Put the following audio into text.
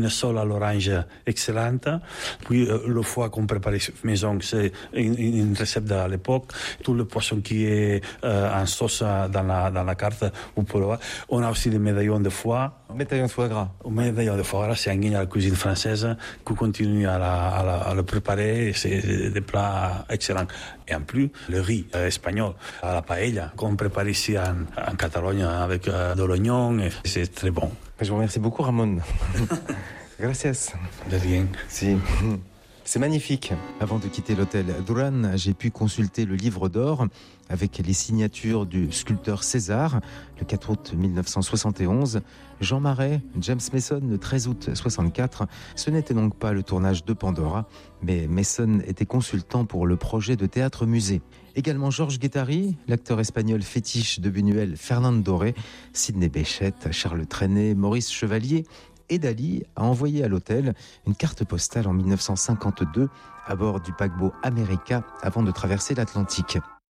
Une sauce à l'orange excellente. Puis le foie qu'on prépare maison, c'est une recette de l'époque. Tout le poisson qui est en sauce dans la carte, vous pouvez voir. On a aussi des médaillons de foie. Médaillon de foie gras. Médaillon de foie gras, c'est un guigne à la cuisine française qu'on continue à le préparer. C'est des plats excellents. Et en plus, le riz espagnol, à la paella, qu'on prépare ici en Catalogne avec de l'oignon. C'est très bon. Je vous remercie beaucoup, Ramon. Gracias. De rien. Si. C'est magnifique. Avant de quitter l'hôtel Duran, j'ai pu consulter le livre d'or avec les signatures du sculpteur César, le 4 août 1971, Jean Marais, James Mason, le 13 août 64. Ce n'était donc pas le tournage de Pandora, mais Mason était consultant pour le projet de théâtre-musée. Également Georges Guettari, l'acteur espagnol fétiche de Buñuel, Fernando Doré, Sidney Bechet, Charles Trenet, Maurice Chevalier et Dali a envoyé à l'hôtel une carte postale en 1952 à bord du paquebot America avant de traverser l'Atlantique.